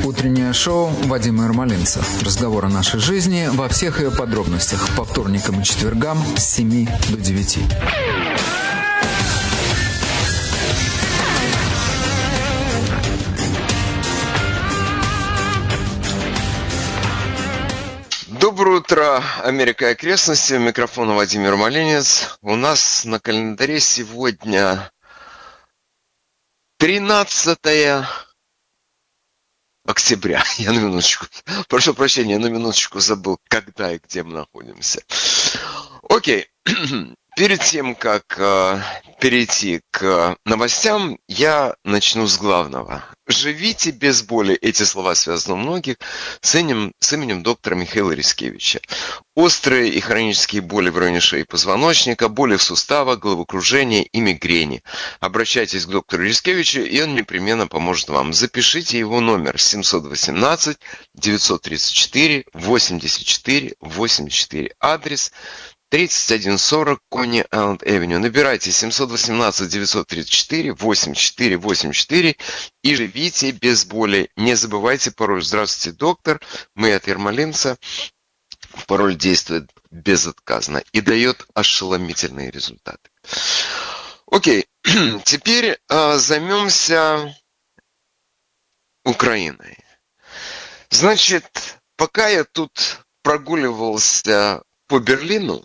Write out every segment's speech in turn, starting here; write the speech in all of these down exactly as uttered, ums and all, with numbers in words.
Утреннее шоу Вадима Ермолинца. Разговор о нашей жизни во всех ее подробностях. По вторникам и четвергам с семи до девяти. Доброе утро, Америка и окрестности. У микрофона Вадим Ермолинец. У нас на календаре сегодня тринадцатое октября. Я на минуточку, прошу прощения, я на минуточку забыл, когда и где мы находимся. Окей. Перед тем, как э, перейти к новостям, я начну с главного. Живите без боли. Эти слова связаны у многих с именем, с именем доктора Михаила Рискевича. Острые и хронические боли в районе шеи и позвоночника, боли в суставах, головокружение и мигрени. Обращайтесь к доктору Рискевичу, и он непременно поможет вам. Запишите его номер семь один восемь девять три четыре восемьдесят четыре восемьдесят четыре. Адрес тридцать один сорок Coney Island Avenue. Набирайте семь один восемь девять три четыре восемьдесят четыре восемьдесят четыре и живите без боли. Не забывайте пароль. Здравствуйте, доктор. Мы от Ермолинца. Пароль действует безотказно и дает ошеломительные результаты. Окей, теперь э, займемся Украиной. Значит, пока я тут прогуливался по Берлину,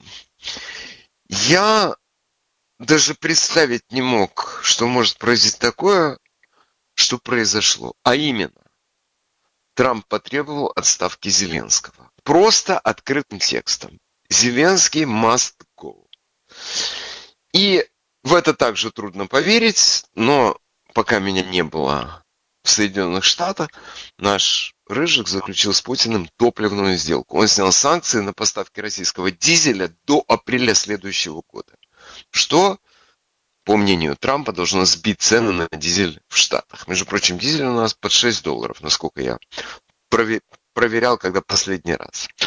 я даже представить не мог, что может произойти такое, что произошло. А именно, Трамп потребовал отставки Зеленского. Просто открытым текстом. Зеленский must go. И в это также трудно поверить, но пока меня не было в Соединенных Штатах, наш Рыжик заключил с Путиным топливную сделку. Он снял санкции на поставки российского дизеля до апреля следующего года. Что, по мнению Трампа, должно сбить цены на дизель в Штатах. Между прочим, дизель у нас под шесть долларов, насколько я проверял, когда последний раз.